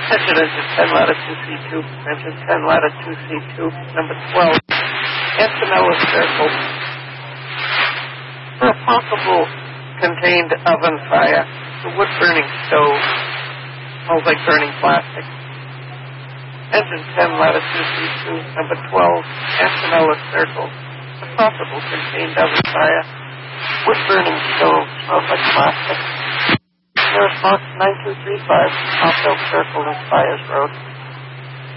Engine 10, latitude C2. Engine 10, latitude C2. Number 12. Antonella Circle. For a possible contained oven fire, the wood-burning stove smells like burning plastic. Engine 10, latitude C2. Number 12. Antonella Circle. A possible contained oven fire. Wood-burning stove smells like plastic. Nearest Box 9235, South Circle in Spires Road.